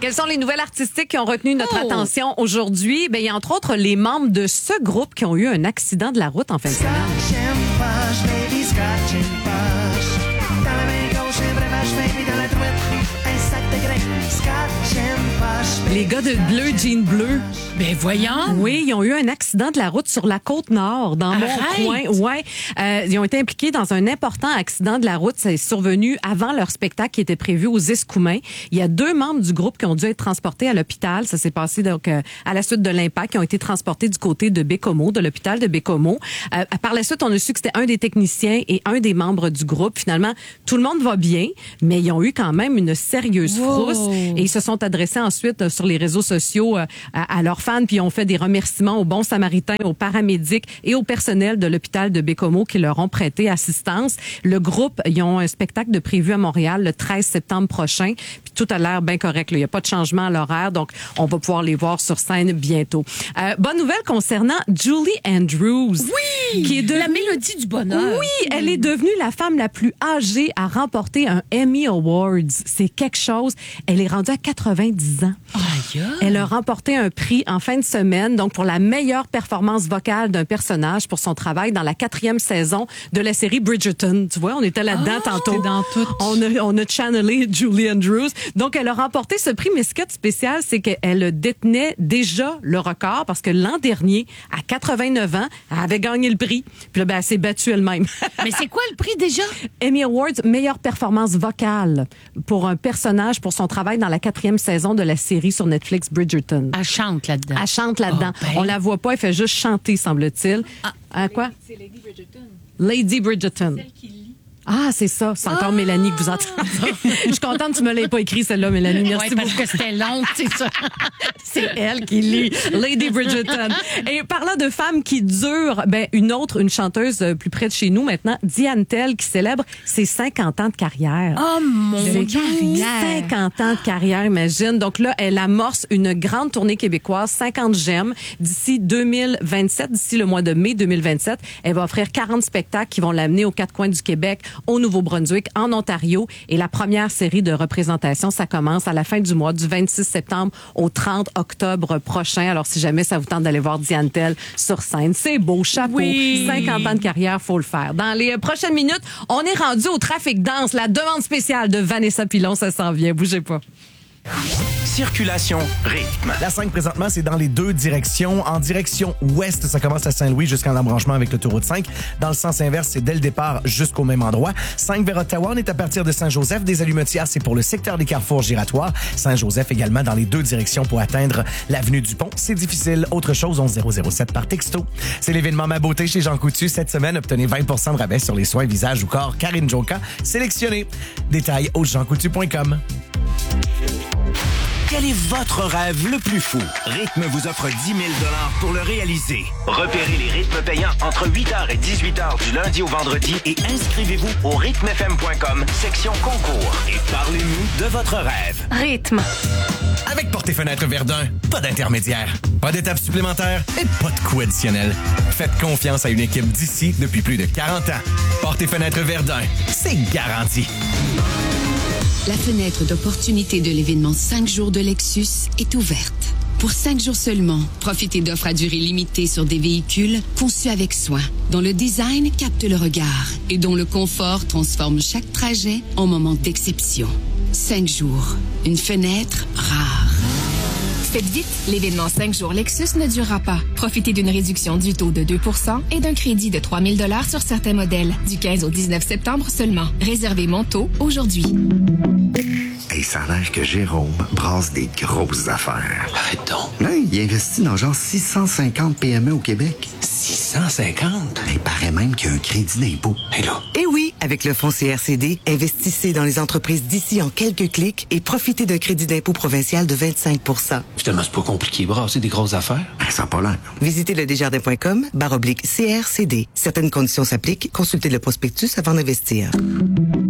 Quelles sont les nouvelles artistiques qui ont retenu notre attention aujourd'hui? Ben, il y a entre autres les membres de ce groupe qui ont eu un accident de la route en fin de semaine. Les gars de Bleu Jean Bleu. Ben voyons. Oui, ils ont eu un accident de la route sur la Côte-Nord, dans mon coin. Ouais, ils ont été impliqués dans un important accident de la route. Ça est survenu avant leur spectacle qui était prévu aux Escoumins. Il y a 2 membres du groupe qui ont dû être transportés à l'hôpital. Ça s'est passé donc à la suite de l'impact. Ils ont été transportés du côté de Bécomo, de l'hôpital de Bécomo. Par la suite, on a su que c'était un des techniciens et un des membres du groupe. Finalement, tout le monde va bien, mais ils ont eu quand même une sérieuse frousse. Et ils se sont adressés ensuite sur les réseaux sociaux à leurs fans, puis ils ont fait des remerciements aux bons samaritains, aux paramédics et au personnel de l'hôpital de Bécomo qui leur ont prêté assistance. Le groupe, ils ont un spectacle de prévu à Montréal le 13 septembre prochain, puis tout a l'air bien correct. Il n'y a pas de changement à l'horaire, donc on va pouvoir les voir sur scène bientôt. Bonne nouvelle concernant Julie Andrews. Oui! Qui est La mélodie du bonheur. Oui, elle est devenue la femme la plus âgée à remporter un Emmy Awards. C'est quelque chose. Elle est rendue à 90 ans. Aïe. Elle a remporté un prix en fin de semaine, donc pour la meilleure performance vocale d'un personnage pour son travail dans la 4e saison de la série Bridgerton. Tu vois, on était là-dedans tantôt. Dans tout. On a channelé Julie Andrews. Donc, elle a remporté ce prix, mais ce qui est spécial, c'est qu'elle détenait déjà le record parce que l'an dernier, à 89 ans, elle avait gagné le prix. Puis là, ben, elle s'est battue elle-même. Mais c'est quoi le prix déjà? Emmy Awards, meilleure performance vocale pour un personnage pour son travail dans la 4e saison de la série sur Netflix Bridgerton. Elle chante là-dedans. Elle chante là-dedans. Oh, ben. On la voit pas, elle fait juste chanter, semble-t-il. Quoi? C'est Lady Bridgerton. Lady Bridgerton. Celle qui lit. Ah, c'est ça. C'est encore Mélanie que vous entendez. Je suis contente que tu me l'aies pas écrit, celle-là, Mélanie. Merci ouais, parce beaucoup. que c'était long, c'est ça. C'est elle qui lit. Lady Bridgerton. Et parlant de femmes qui durent, ben, une chanteuse plus près de chez nous maintenant, Diane Tell, qui célèbre ses 50 ans de carrière. Oh mon Dieu! 50 ans de carrière, imagine. Donc là, elle amorce une grande tournée québécoise, 50 gemmes, d'ici 2027, d'ici le mois de mai 2027. Elle va offrir 40 spectacles qui vont l'amener aux 4 coins du Québec, au Nouveau-Brunswick, en Ontario. Et la première série de représentations, ça commence à la fin du mois, du 26 septembre au 30 octobre prochain. Alors, si jamais ça vous tente d'aller voir Diane Tell sur scène, c'est beau, chapeau. Oui. 50 ans de carrière, faut le faire. Dans les prochaines minutes, on est rendu au trafic dense. La demande spéciale de Vanessa Pilon, ça s'en vient. Bougez pas. Circulation rythme. La 5, présentement, c'est dans les 2 directions. En direction ouest, ça commence à Saint-Louis jusqu'en embranchement avec l'autoroute 5. Dans le sens inverse, c'est dès le départ jusqu'au même endroit. 5 vers Ottawa, on est à partir de Saint-Joseph. Des Allumetières, c'est pour le secteur des carrefours giratoires. Saint-Joseph également dans les 2 directions pour atteindre l'avenue du Pont. C'est difficile. Autre chose, 11007 par texto. C'est l'événement Ma Beauté chez Jean Coutu. Cette semaine, obtenez 20 de rabais sur les soins visage ou corps Karine Joka sélectionnés. Détails au jeancoutu.com. Quel est votre rêve le plus fou? Rythme vous offre 10 000 $ pour le réaliser. Repérez les rythmes payants entre 8h et 18h du lundi au vendredi et inscrivez-vous au rythmefm.com, section concours. Et parlez-nous de votre rêve. Rythme. Avec Portes et Fenêtres Verdun, pas d'intermédiaire, pas d'étape supplémentaire et pas de coût additionnel. Faites confiance à une équipe d'ici depuis plus de 40 ans. Portes et Fenêtres Verdun, c'est garanti. La fenêtre d'opportunité de l'événement 5 jours de Lexus est ouverte. Pour 5 jours seulement, profitez d'offres à durée limitée sur des véhicules conçus avec soin, dont le design capte le regard et dont le confort transforme chaque trajet en moment d'exception. 5 jours, une fenêtre rare. Faites vite, l'événement 5 jours Lexus ne durera pas. Profitez d'une réduction du taux de 2% et d'un crédit de 3 000 $ sur certains modèles, du 15 au 19 septembre seulement. Réservez mon taux aujourd'hui. Hey, ça a l'air que Jérôme brasse des grosses affaires. Arrête donc. Là, il investit dans genre 650 PME au Québec. 650? Il paraît même qu'il y a un crédit d'impôt. Et là? Eh oui, avec le fonds CRCD, investissez dans les entreprises d'ici en quelques clics et profitez d'un crédit d'impôt provincial de 25 %. Finalement, c'est pas compliqué, brasser des grosses affaires. Ben, ça n'a pas l'air. Visitez le desjardins.com/CRCD. Certaines conditions s'appliquent. Consultez le prospectus avant d'investir.